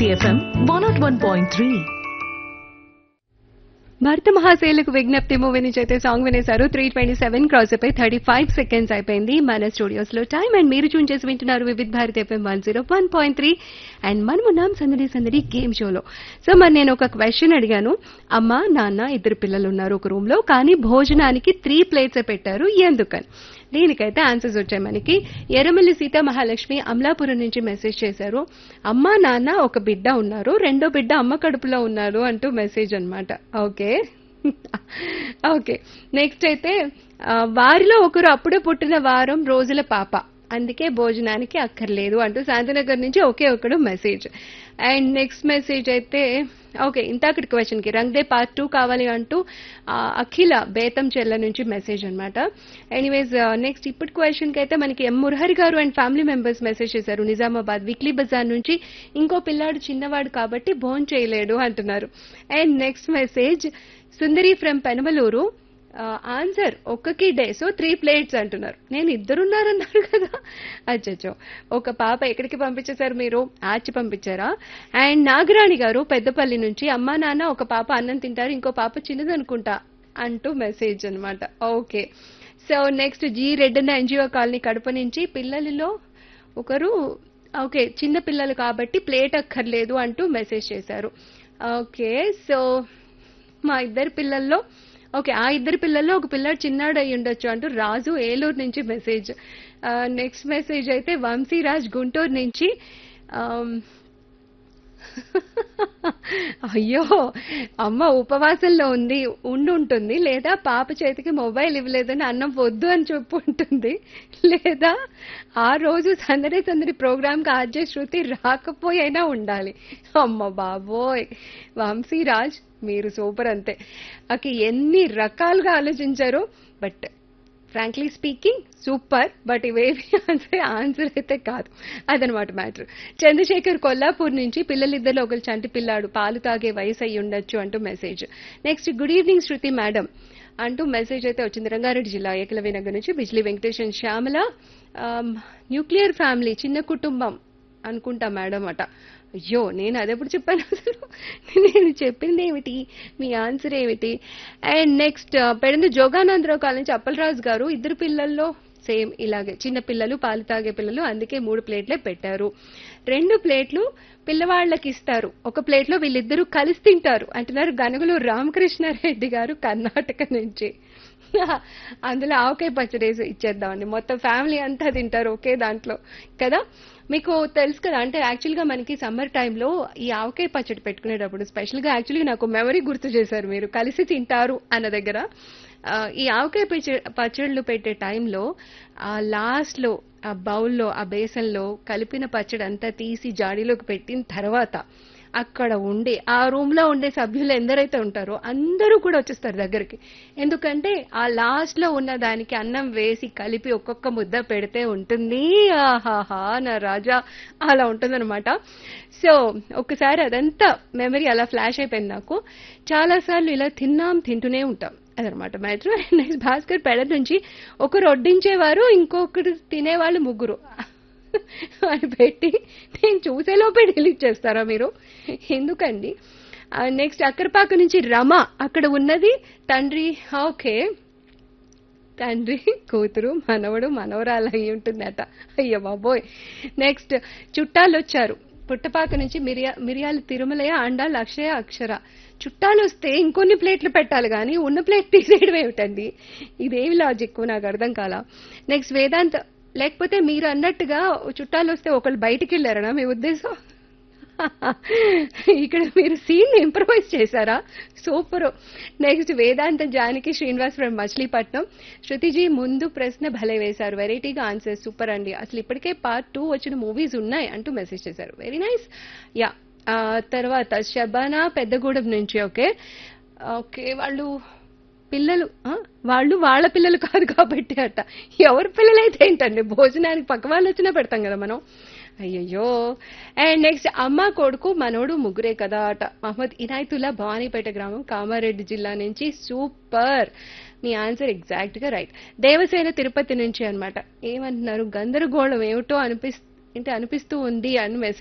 City FM 101.3. భర్త మహాశైలకు విజ్ఞప్తి movie నుంచి అయితే సాంగ్ వినేశారు. 3:27 క్రాస్ అయిపోయి 35 సెకండ్స్ అయిపోయింది మన స్టూడియోస్ లో టైం. అండ్ మీరు చూన్ చేసి వింటున్నారు వివిధ్ భారత్ ఎఫ్ఎం 101.3. అండ్ మనమున్నాం సందడి సందడి గేమ్ షోలో. సో మరి నేను ఒక క్వశ్చన్ అడిగాను. అమ్మ నాన్న ఇద్దరు పిల్లలు ఉన్నారు ఒక రూమ్ లో, కానీ భోజనానికి 3 ప్లేట్స్ పెట్టారు, ఎందుకని? దీనికైతే ఆన్సర్స్ వచ్చాయి మనకి. ఎర్రమల్లి సీతా మహాలక్ష్మి అమలాపురం నుంచి మెసేజ్ చేశారు. అమ్మ నాన్న ఒక బిడ్డ ఉన్నారు, రెండో బిడ్డ అమ్మ కడుపులో ఉన్నారు అంటూ మెసేజ్ అన్నమాట. Okay okay. నెక్స్ట్ అయితే వారిలో ఒకరు అప్పుడే పుట్టిన వారం రోజుల పాప, అందుకే భోజనానికి అక్కర్లేదు అంటూ శాంతినగర్ నుంచి ఒకే ఒకడు మెసేజ్. అండ్ నెక్స్ట్ మెసేజ్ అయితే ఓకే, ఇంతకటి క్వశ్చన్ కి రంగ్దే పార్ట్ 2 కావాలి అంటూ అఖిల బేతం చెల్ల నుంచి మెసేజ్ అన్నమాట. ఎనీవేస్ నెక్స్ట్ ఇప్పుడు క్వశ్చన్ కి అయితే మనకి ఎం మురహరి గారు అండ్ ఫ్యామిలీ మెంబర్స్ మెసేజ్ చేశారు. నిజామాబాద్ వీక్లీ బజార్ నుంచి ఇంకో పిల్లాడు చిన్నవాడు కాబట్టి భోజనం చేయలేడు అంటున్నారు. And next message Sundari from Penamaluru. Answer ఒక్కకి day, so 3 plates అంటున్నారు. నేను ఇద్దరున్నారన్నారు కదా. అచ్చచ్చో, ఒక పాప ఎక్కడికి పంపించేశారు మీరు? ఆచి పంపించారా? అండ్ నాగరాణి గారు పెద్దపల్లి నుంచి అమ్మా నాన్న ఒక పాప అన్నం తింటారు, ఇంకో పాప చిన్నదనుకుంటా అంటూ మెసేజ్ అన్నమాట. Okay. So next G Reddanna NGO colony Kadapa నుంచి పిల్లలలో ఒకరు ఓకే చిన్న పిల్లలు కాబట్టి ప్లేట్ అక్కర్లేదు అంటూ మెసేజ్ చేశారు. ఓకే. సో మా ఇద్దరు పిల్లల్లో ఓకే ఆ ఇద్దరు పిల్లల్లో ఒక పిల్లాడు చిన్నాడు అయి ఉండొచ్చు అంటూ రాజు ఏలూరు నుంచి మెసేజ్. నెక్స్ట్ మెసేజ్ అయితే వంశీరాజ్ గుంటూరు నుంచి. అయ్యో, అమ్మ ఉపవాసంలో ఉంటుంది, లేదా పాప చేతికి మొబైల్ ఇవ్వలేదని అన్నం వద్దు అని చెప్పు ఉంటుంది, లేదా ఆ రోజు సందడి సందడి ప్రోగ్రామ్ కి ఆర్జే శృతి రాకపోయినా ఉండాలి. అమ్మ బాబోయ్, వంశీరాజ్ మీరు సూపర్ అంతే. ఓకే, ఎన్ని రకాలుగా ఆలోచించారు, but frankly speaking super. But ఇవేవి ఆన్సర్ అయితే కాదు, అదనమాట మ్యాటర్. చంద్రశేఖర్ కొల్లాపూర్ నుంచి పిల్లలిద్దరిలో ఒకరు చంటి పిల్లాడు, పాలు తాగే వయసు అయ్యి ఉండొచ్చు అంటూ మెసేజ్. నెక్స్ట్ గుడ్ ఈవినింగ్ శృతి మేడం అంటూ మెసేజ్ అయితే వచ్చింది. రంగారెడ్డి జిల్లా ఏకలవ్యనగర్ నుంచి Bijli Venkatesh and Shyamala. Nuclear family, చిన్న కుటుంబం అనుకుంటా మేడం అట. అయ్యో, నేను అదెప్పుడు చెప్పాను అసలు? నేను చెప్పింది ఏమిటి, మీ ఆన్సర్ ఏమిటి? అండ్ నెక్స్ట్ పెడందు జోగానందరావు కాలనీ నుంచి అప్పలరాజు గారు ఇద్దరు పిల్లల్లో సేమ్ ఇలాగే చిన్న పిల్లలు, పాలు తాగే పిల్లలు, అందుకే 3 ప్లేట్లే పెట్టారు. 2 ప్లేట్లు పిల్లవాళ్ళకి ఇస్తారు, ఒక ప్లేట్లో వీళ్ళిద్దరూ కలిసి తింటారు అంటున్నారు గనుగులు రామకృష్ణారెడ్డి గారు కర్ణాటక నుంచి. అందులో ఆవకాయ పచ్చడి ఇచ్చేద్దామండి, మొత్తం ఫ్యామిలీ అంతా తింటారు ఒకే దాంట్లో కదా. మీకు తెలుసు కదా, అంటే యాక్చువల్గా మనకి సమ్మర్ టైంలో ఈ ఆవకాయ పచ్చడి పెట్టుకునేటప్పుడు స్పెషల్గా యాక్చువల్గా నాకు మెమరీ గుర్తు చేశారు మీరు, కలిసి తింటారు అన్న దగ్గర. ఈ ఆవకాయ పచ్చళ్ళు పెట్టే టైంలో ఆ లాస్ట్ లో ఆ బౌల్లో ఆ బేసన్లో కలిపిన పచ్చడి అంతా తీసి జాడీలోకి పెట్టిన తర్వాత అక్కడ ఉండే ఆ రూమ్ లో ఉండే సభ్యులు ఎందరైతే ఉంటారో అందరూ కూడా వచ్చేస్తారు దగ్గరికి. ఎందుకంటే ఆ లాస్ట్ లో ఉన్న దానికి అన్నం వేసి కలిపి ఒక్కొక్క ముద్ద పెడితే ఉంటుంది, ఆహాహా నా రాజా, అలా ఉంటుందన్నమాట. సో ఒక్కసారి అదంతా మెమరీ అలా ఫ్లాష్ అయిపోయింది నాకు. చాలా సార్లు ఇలా తింటూనే ఉంటాం, అదనమాట మ్యాటర్. నెక్స్ట్ భాస్కర్ పెడ నుంచి ఒకరు వడ్డించేవారు, ఇంకొకరు తినేవాళ్ళు, ముగ్గురు అని పెట్టి నేను చూసేలోపే డిలీట్ చేస్తారా మీరు? ఎందుకండి? నెక్స్ట్ అక్కరపాక నుంచి రమ, అక్కడ ఉన్నది తండ్రి, ఓకే తండ్రి కూతురు మనవడు మనవరాలు అయి ఉంటుంది అట. అయ్యో బాబోయ్. నెక్స్ట్ చుట్టాలు వచ్చారు పుట్టపాక నుంచి మిరియాల తిరుమలయ అండాల్ అక్షయ అక్షర. చుట్టాలు వస్తే ఇంకొన్ని ప్లేట్లు పెట్టాలి కానీ ఉన్న ప్లేట్ తీసేయడం ఏమిటండి? ఇదేమి లాజిక్ నాకు అర్థం కాల. నెక్స్ట్ వేదాంత్, లేకపోతే మీరు అన్నట్టుగా చుట్టాలు వస్తే ఒకళ్ళు బయటికి వెళ్ళారనా మీ ఉద్దేశం? ఇక్కడ మీరు సీన్ ఇంప్రవైజ్ చేశారా? Super. Next Vedanta Janaki Srinivas from Machilipatnam. శృతిజీ ముందు ప్రశ్న భలే వేశారు, వెరైటీగా ఆన్సర్ సూపర్ అండి, అసలు ఇప్పటికే పార్ట్ 2 వచ్చిన మూవీస్ ఉన్నాయి అంటూ మెసేజ్ చేశారు. Very nice. యా, తర్వాత శబానా పెద్దగూడెం నుంచి. ఓకే ఓకే, వాళ్ళు వాళ్ళ పిల్లలు కాదు కాబట్టి అట. ఎవరి పిల్లలైతే ఏంటండి, భోజనానికి పక్క వాళ్ళు వచ్చినా పెడతాం కదా మనం. అయ్యయ్యో. అండ్ నెక్స్ట్ అమ్మ కొడుకు మనోడు ముగ్గురే కదా అట. మహమ్మద్ ఇనాయతుల్లా భవానీపేట గ్రామం కామారెడ్డి జిల్లా నుంచి. సూపర్, మీ ఆన్సర్ ఎగ్జాక్ట్ గా రైట్. దేవసేన తిరుపతి నుంచి అన్నమాట. ఏమంటున్నారు, గందరగోళం ఏమిటో అనిపిస్తూ ఉంది అని మెసేజ్